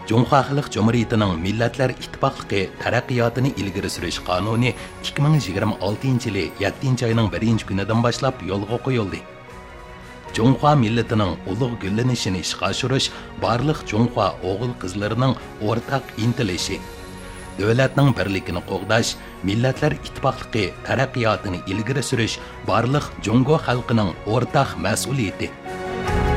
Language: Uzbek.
Cumhuriyet Halk Cumhuriyeti'nin Milletler İttifaqlığı taraqqiyotini ilgiri surish qonuni 2026 yili 7 ayının 1 kunidan boshlab yo'lga qo'yildi. Cumhuriyet milletining ulug' gullanishini ishga oshirish barliq Cumhuriyet o'g'il qizlarining o'rtaq intilishi. Davlatning birligini qo'g'dash, Milletler İttifaqlığı taraqqiyotini ilgiri surish barliq Jungo xalqining o'rtaq mas'uliyati.